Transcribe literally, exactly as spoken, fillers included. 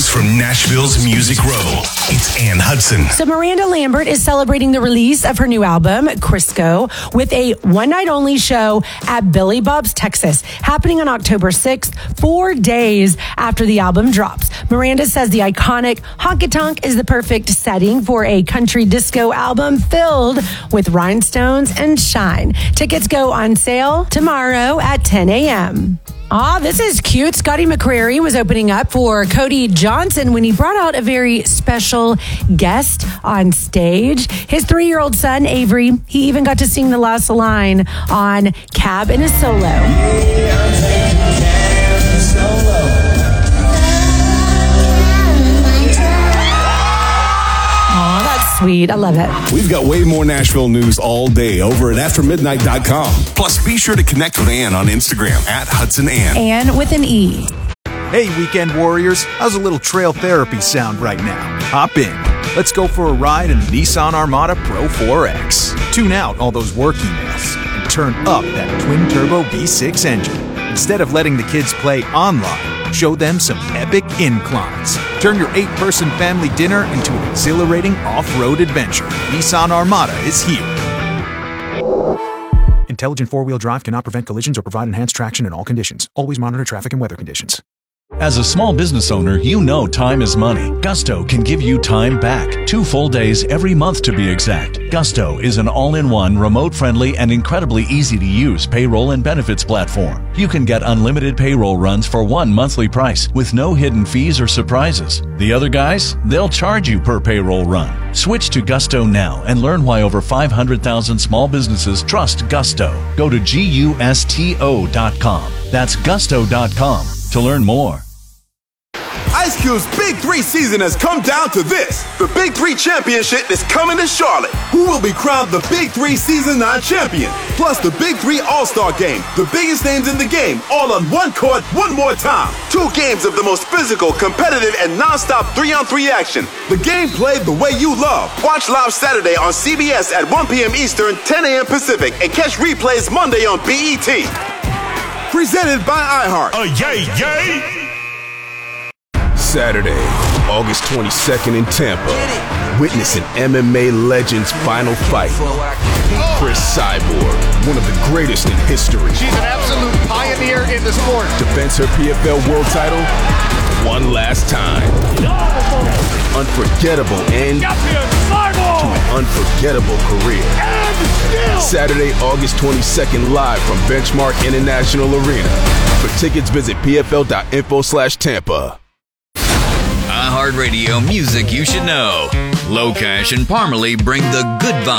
news from Nashville's Music Row. It's Ann Hudson. So Miranda Lambert is celebrating the release of her new album, Crisco, with a one-night-only show at Billy Bob's Texas, happening on October sixth, four days after the album drops. Miranda says the iconic Honky Tonk is the perfect setting for a country disco album filled with rhinestones and shine. Tickets go on sale tomorrow at ten a.m. Ah, this is cute. Scotty McCreery was opening up for Cody Johnson when he brought out a very special guest on stage. His three-year-old son, Avery, he even got to sing the last line on Cab in a Solo. Yeah, I'm taking Cab in a Solo. Oh, that's sweet. I love it. We've got way more Nashville news all day over at after midnight dot com. Plus, be sure to connect with Ann on Instagram at Hudson Ann. And with an E. Hey, weekend warriors. How's a little trail therapy sound right now? Hop in. Let's go for a ride in the Nissan Armada Pro four X. Tune out all those work emails and turn up that twin-turbo V six engine. Instead of letting the kids play online, show them some epic inclines. Turn your eight-person family dinner into an exhilarating off-road adventure. Nissan Armada is here. Intelligent four-wheel drive cannot prevent collisions or provide enhanced traction in all conditions. Always monitor traffic and weather conditions. As a small business owner, you know time is money. Gusto can give you time back. Two full days every month to be exact. Gusto is an all-in-one, remote-friendly, and incredibly easy-to-use payroll and benefits platform. You can get unlimited payroll runs for one monthly price with no hidden fees or surprises. The other guys, they'll charge you per payroll run. Switch to Gusto now and learn why over five hundred thousand small businesses trust Gusto. Go to gusto dot com. That's gusto dot com to learn more. Ice Cube's Big Three season has come down to this. The Big Three Championship is coming to Charlotte. Who will be crowned the Big Three Season nine champion? Plus the Big Three All-Star Game. The biggest names in the game, all on one court, one more time. Two games of the most physical, competitive, and non-stop three-on-three action. The game played the way you love. Watch live Saturday on C B S at one p.m. Eastern, ten a.m. Pacific, and catch replays Monday on B E T. Presented by iHeart. Oh, yay, yay! Saturday, August twenty-second in Tampa. Witness an M M A legend's final fight. Chris Cyborg, one of the greatest in history. She's an absolute pioneer in the sport. Defends her P F L world title one last time. Unforgettable end to an unforgettable career. Saturday, August twenty-second, live from Benchmark International Arena. For tickets, visit pfl.info slash Tampa. iHeartRadio music you should know. Low Cash and Parmalee bring the good vibes.